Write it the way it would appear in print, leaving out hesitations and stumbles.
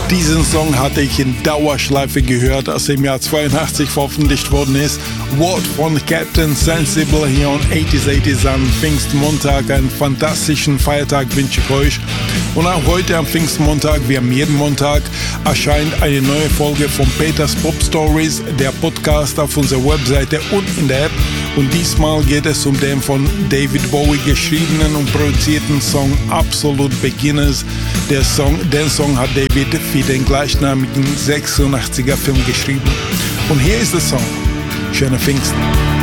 Diesen Song hatte ich in Dauerschleife gehört, als er im Jahr 82 veröffentlicht worden ist. Wort von Captain Sensible hier on 80s am Pfingstmontag. Einen fantastischen Feiertag wünsche ich euch. Und auch heute am Pfingstmontag, wie am jeden Montag, erscheint eine neue Folge von Peters Pop Stories, der Podcast auf unserer Webseite und in der App. Und diesmal geht es um den von David Bowie geschriebenen und produzierten Song Absolute Beginners. Den Song hat David für den gleichnamigen 86er Film geschrieben. Und hier ist der Song. Schöne Pfingsten.